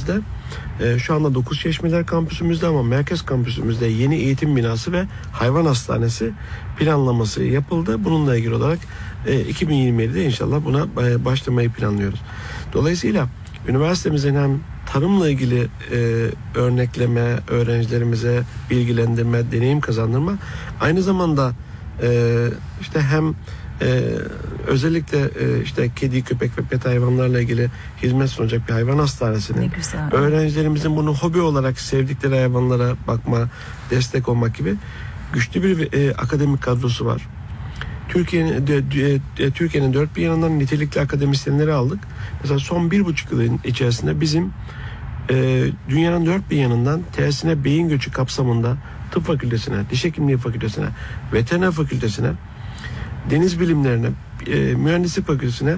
fakültemizde şu anda Dokuzçeşmeler kampüsümüzde ama merkez kampüsümüzde yeni eğitim binası ve hayvan hastanesi planlaması yapıldı. Bununla ilgili olarak 2027'de inşallah buna başlamayı planlıyoruz. Dolayısıyla üniversitemizin hem tarımla ilgili örnekleme, öğrencilerimize bilgilendirme, deneyim kazandırma, aynı zamanda işte hem özellikle işte kedi, köpek ve pet hayvanlarla ilgili hizmet sunacak bir hayvan hastanesinin, öğrencilerimizin bunu hobi olarak sevdikleri hayvanlara bakma, destek olmak gibi güçlü bir akademik kadrosu var. Türkiye'nin dört bir yanından nitelikli akademisyenleri aldık. Mesela son 1,5 yılın içerisinde bizim dünyanın dört bir yanından tersine beyin göçü kapsamında tıp fakültesine, diş hekimliği fakültesine, veteriner fakültesine, deniz bilimlerine, mühendislik fakültesine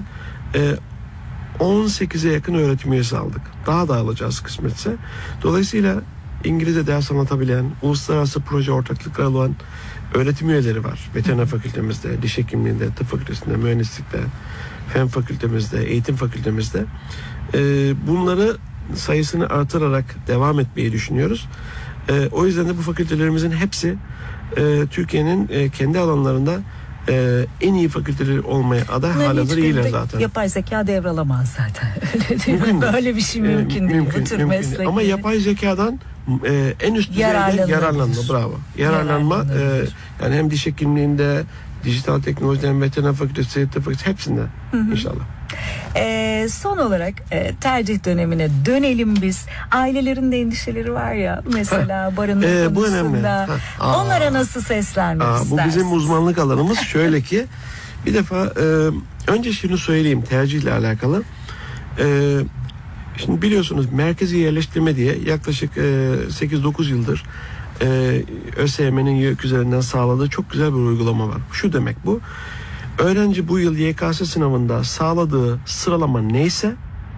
18'e yakın öğretim üyesi aldık. Daha da alacağız kısmetse. Dolayısıyla İngilizce ders anlatabilen, uluslararası proje ortaklıkları olan öğretim üyeleri var. Veteriner fakültemizde, diş hekimliğinde, tıp fakültesinde, mühendislikte, fen fakültemizde, eğitim fakültemizde. Bunları sayısını artırarak devam etmeyi düşünüyoruz. O yüzden de bu fakültelerimizin hepsi Türkiye'nin kendi alanlarında en iyi fakülteleri olmaya aday, hâlâdır iyiler zaten. Yapay zeka devralamaz zaten. Öyle değil mi? Böyle bir şey mümkün değil. Bu tür meslekleri. Ama yapay zekadan en üst düzeyde yararlanma. Bravo. Yararlanma yani hem diş hekimliğinde, dijital teknolojiden, veteriner fakültesi, tıp fakültesi hepsinde inşallah. Son olarak tercih dönemine dönelim biz. Ailelerin de endişeleri var ya, mesela barınma konusunda. Onlara nasıl seslenmek istersiniz? Bu bizim uzmanlık alanımız. Şöyle ki, bir defa önce şunu söyleyeyim tercihle alakalı. Şimdi biliyorsunuz merkezi yerleştirme diye yaklaşık 8-9 yıldır ÖSYM'nin YÖK üzerinden sağladığı çok güzel bir uygulama var. Şu demek bu: öğrenci bu yıl YKS sınavında sağladığı sıralama neyse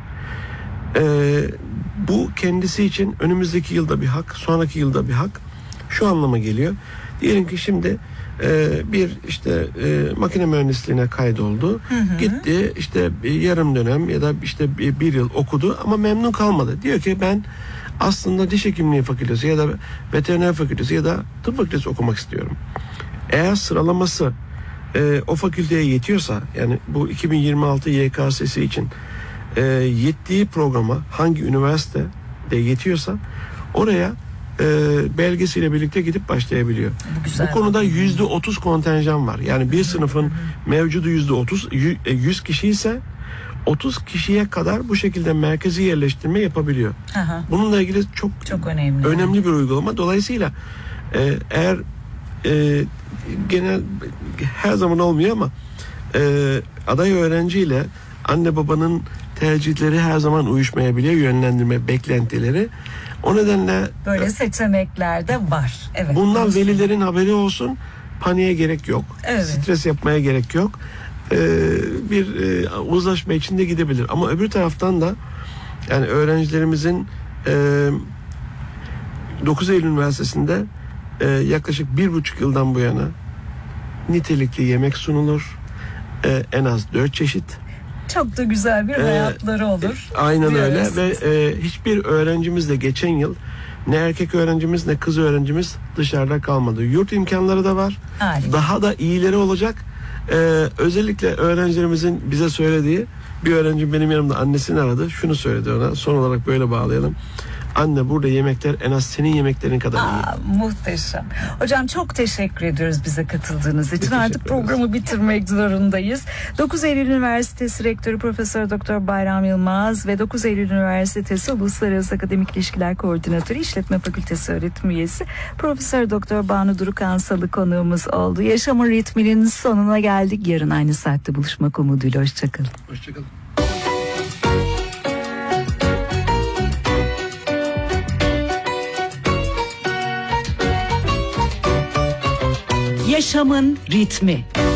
bu kendisi için önümüzdeki yılda bir hak, sonraki yılda bir hak. Şu anlama geliyor. Diyelim ki şimdi bir işte makine mühendisliğine kaydoldu. Gitti işte yarım dönem ya da işte bir yıl okudu ama memnun kalmadı. Diyor ki ben aslında diş hekimliği fakültesi ya da veteriner fakültesi ya da tıp fakültesi okumak istiyorum. Eğer sıralaması o fakülteye yetiyorsa, yani bu 2026 YKS'si için yettiği programa hangi üniversite de yetiyorsa oraya belgesiyle birlikte gidip başlayabiliyor. Bu konuda %30 kontenjan var. Yani bir sınıfın mevcudu %30, 100 kişi ise 30 kişiye kadar bu şekilde merkezi yerleştirme yapabiliyor. Bununla ilgili çok önemli bir uygulama. Dolayısıyla eğer genel her zaman olmuyor ama aday öğrenciyle anne babanın tercihleri her zaman uyuşmayabiliyor, yönlendirme beklentileri. O nedenle böyle seçenekler de var. Evet. Bundan velilerin haberi olsun. Paniğe gerek yok. Evet. Stres yapmaya gerek yok. Bir uzlaşma içinde gidebilir. Ama öbür taraftan da yani öğrencilerimizin 9 Eylül Üniversitesi'nde yaklaşık 1,5 yıldan bu yana nitelikli yemek sunulur. En az 4 çeşit. Çok da güzel bir hayatları olur. Aynen öyle ve hiçbir öğrencimiz de geçen yıl ne erkek öğrencimiz ne kız öğrencimiz dışarıda kalmadı. Yurt imkanları da var. Harika. Daha da iyileri olacak. Özellikle öğrencilerimizin bize söylediği, bir öğrencim benim yanımda annesini aradı. Şunu söyledi ona. Son olarak böyle bağlayalım. Anne, burada yemekler en az senin yemeklerin kadar iyi. Muhteşem. Hocam çok teşekkür ediyoruz bize katıldığınız için. Artık programı bitirmek zorundayız. 9 Eylül Üniversitesi Rektörü Profesör Doktor Bayram Yılmaz ve 9 Eylül Üniversitesi Uluslararası Akademik İlişkiler Koordinatörü İşletme Fakültesi öğretim üyesi Profesör Doktor Banu Durukan Salı konuğumuz oldu. Yaşamın ritminin sonuna geldik. Yarın aynı saatte buluşmak umuduyla. Hoşçakalın. Hoşçakalın. Yaşamın ritmi.